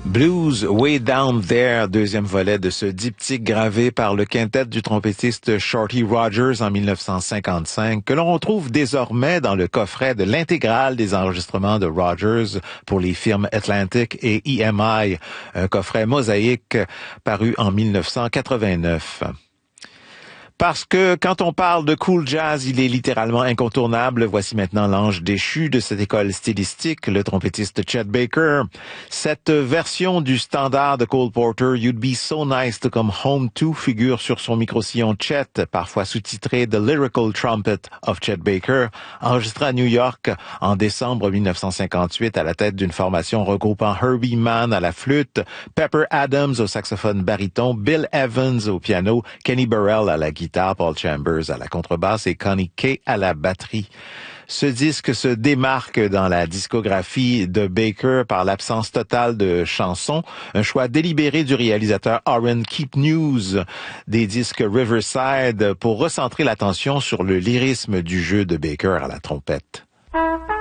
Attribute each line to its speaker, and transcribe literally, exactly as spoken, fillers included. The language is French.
Speaker 1: Blues Way Down There, deuxième volet de ce diptyque gravé par le quintet du trompettiste Shorty Rogers en mille neuf cent cinquante-cinq, que l'on retrouve désormais dans le coffret de l'intégrale des enregistrements de Rogers pour les firmes Atlantic et E M I, un coffret mosaïque paru en mille neuf cent quatre-vingt-neuf. Parce que quand on parle de cool jazz, il est littéralement incontournable. Voici maintenant l'ange déchu de cette école stylistique, le trompettiste Chet Baker. Cette version du standard de Cole Porter, You'd Be So Nice to Come Home To, figure sur son micro-sillon Chet, parfois sous-titré The Lyrical Trumpet of Chet Baker, enregistré à New York en décembre mille neuf cent cinquante-huit à la tête d'une formation regroupant Herbie Mann à la flûte, Pepper Adams au saxophone baryton, Bill Evans au piano, Kenny Burrell à la guitare, Paul Chambers à la contrebasse et Connie Kay à la batterie. Ce disque se démarque dans la discographie de Baker par l'absence totale de chansons, un choix délibéré du réalisateur Aaron Keepnews des disques Riverside pour recentrer l'attention sur le lyrisme du jeu de Baker à la trompette.